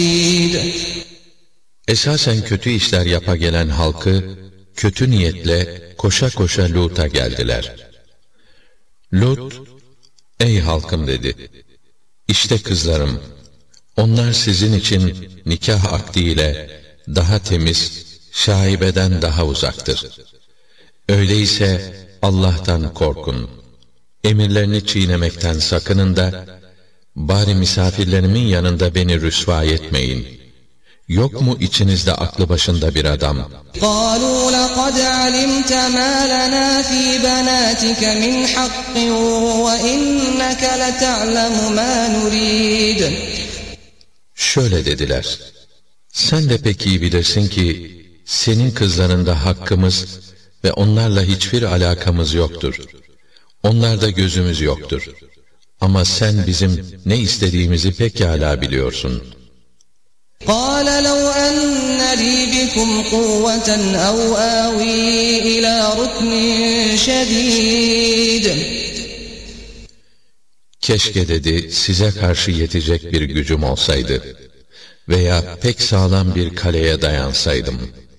Esasen kötü işler yapa gelen halkı, kötü niyetle koşa koşa Lut'a geldiler. Lut, ey halkım dedi, işte kızlarım, onlar sizin için nikah akdiyle daha temiz, şaibeden daha uzaktır. Öyleyse Allah'tan korkun, emirlerini çiğnemekten sakının da, bari misafirlerimin yanında beni rüsva etmeyin. Yok mu içinizde aklı başında bir adam? قَالُوا لَقَدْ عَلِمْتَ مَا لَنَا فِي بَنَاتِكَ مِنْ حَقٍّ وَإِنَّكَ لَتَعْلَمُ مَا نُرِيدُ. Şöyle dediler, sen de pek iyi bilirsin ki, senin kızlarında hakkımız ve onlarla hiçbir alakamız yoktur. Onlarda gözümüz yoktur. Ama sen bizim ne istediğimizi pekâlâ biliyorsun. قَالَ لَوْ أَنَّ لِي بِكُمْ قُوَّةً أَوْ آوِي إِلَى رُكْنٍ شَدِيدٍ. Keşke dedi, size karşı yetecek bir gücüm olsaydı veya pek sağlam bir kaleye dayansaydım.